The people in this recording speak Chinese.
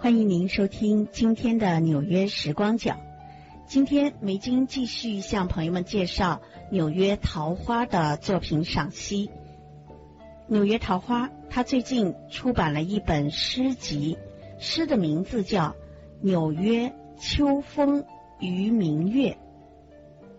欢迎您收听今天的纽约时光角。今天梅金继续向朋友们介绍纽约桃花的作品赏析。纽约桃花，他最近出版了一本诗集，诗的名字叫《纽约秋风与明月》。